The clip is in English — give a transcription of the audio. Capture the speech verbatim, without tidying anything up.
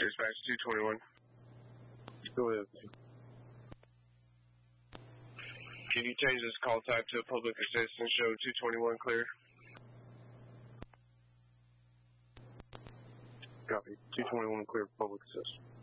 Dispatch two twenty-one. Go ahead. Can you change this call type to a public assistance? Show two twenty-one clear. Copy. two twenty-one clear for public assistance.